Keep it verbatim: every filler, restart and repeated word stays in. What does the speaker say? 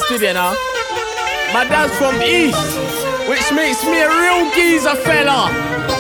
twisted, you know. My dad's from East, which makes me a real geezer fella.